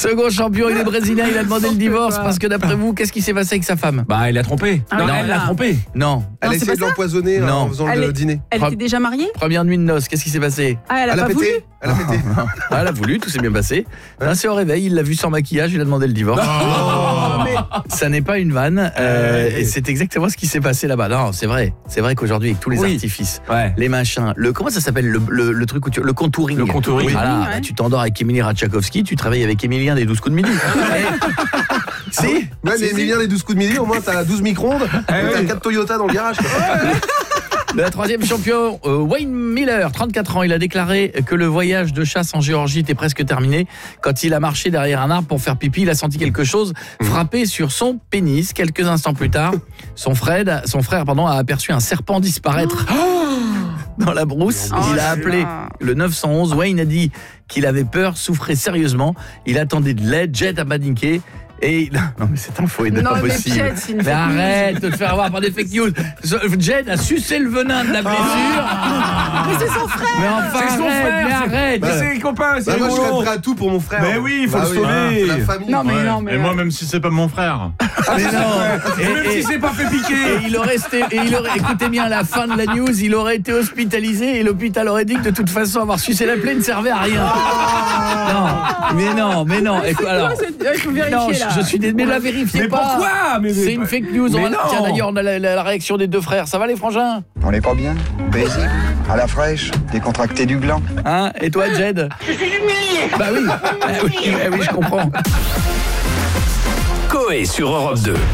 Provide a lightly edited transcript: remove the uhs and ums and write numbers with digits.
Second champion, il est brésilien, il a demandé le divorce parce que d'après vous, qu'est-ce qui s'est passé avec sa femme? Bah, il l'a trompé. Ah, Non, voilà. elle l'a trompé. Non. Elle a essayé de l'empoisonner en faisant le dîner. Elle était déjà mariée? Première nuit de noces, qu'est-ce qui s'est passé? Ah, elle a pas voulu? pété. Elle a pété. Elle a voulu, tout s'est bien passé. Là, c'est au réveil, il l'a vu sans maquillage, il a demandé le divorce. Ça n'est pas une vanne, et c'est exactement ce qui s'est passé là-bas. Non, c'est vrai qu'aujourd'hui, avec tous les artifices, les machins, comment ça s'appelle le truc où le contouring. Le contouring. Voilà, Ouais. bah, tu t'endors avec Émilie Ratajkowski, tu travailles avec Émilien des 12 coups de midi. Si. Ouais, mais Emilien, les 12 coups de midi, au moins t'as 12 micro-ondes, t'as 4 Toyota dans le garage. Le troisième champion, Wayne Miller, 34 ans, il a déclaré que le voyage de chasse en Géorgie était presque terminé. Quand il a marché derrière un arbre pour faire pipi, il a senti quelque chose frapper sur son pénis. Quelques instants plus tard, son frère a aperçu un serpent disparaître dans la brousse. Il a appelé le 911. Wayne a dit qu'il avait peur, souffrait sérieusement. Il attendait de l'aide. Jed a paniqué. Et non mais cette info est pas possible. Jed, c'est une Mais fake news. arrête de te faire avoir par des fake news. Jed a sucé le venin de la blessure. Mais c'est son frère. Mais enfin, C'est son frère, mais arrête. Mais c'est les copains, c'est Moi, je serais rigolo. prêt à tout pour mon frère. Mais oui, il faut le sauver. C'est la famille. Non, mais non, mais. Et moi, même si c'est pas mon frère. Mais non. Même si c'est pas fait piquer. Et il aurait écoutez bien la fin de la news, il aurait été hospitalisé et l'hôpital aurait dit que de toute façon avoir sucé la plaie ne servait à rien. Non. Écoute, alors, Il faut vérifier non, là. je suis désolé, ne la vérifiez Mais pas. pourquoi? Mais C'est une fake news. Mais non. Tiens, d'ailleurs, on a la réaction des deux frères. Ça va les frangins? On n'est pas bien, paisible, à la fraîche, décontracté du gland. Hein? Et toi, Jed? Je suis humilié. Bah oui. Oui, je comprends. Coé sur Europe 2.